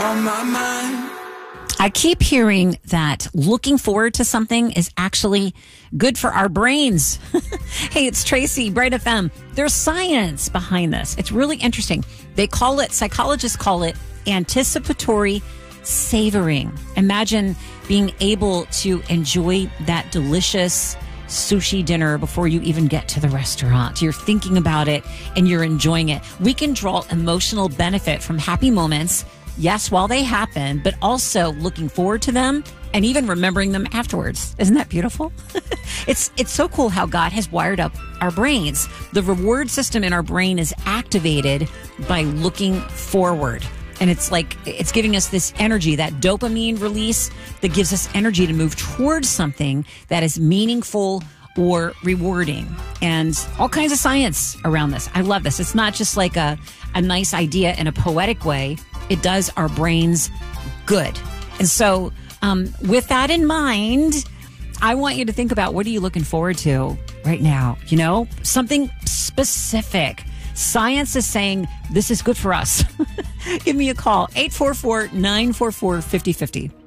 on my mind. I keep hearing that looking forward to something is actually good for our brains. Hey, it's Tracy, Bright FM. There's science behind this. It's really interesting. Psychologists call it anticipatory savoring. Imagine being able to enjoy that delicious sushi dinner before you even get to the restaurant. You're thinking about it and you're enjoying it. We can draw emotional benefit from happy moments, yes, while they happen, but also looking forward to them and even remembering them afterwards. Isn't that beautiful? It's so cool how God has wired up our brains. The reward system in our brain is activated by looking forward. And it's like, it's giving us this energy, that dopamine release that gives us energy to move towards something that is meaningful or rewarding. And all kinds of science around this. I love this. It's not just like a nice idea in a poetic way. It does our brains good. And so with that in mind, I want you to think about, what are you looking forward to right now? You know, something specific. Science is saying this is good for us. Give me a call, 844-944-5050.